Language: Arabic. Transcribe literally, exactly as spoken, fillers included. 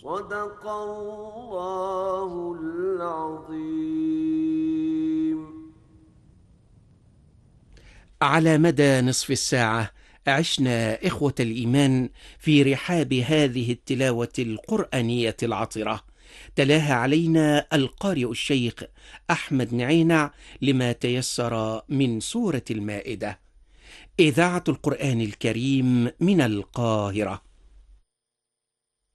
صدق الله العظيم. على مدى نصف الساعة عشنا إخوة الإيمان في رحاب هذه التلاوة القرآنية العطرة. تلاها علينا القارئ الشيخ أحمد نعينع لما تيسر من سورة المائدة. إذاعة القرآن الكريم من القاهرة.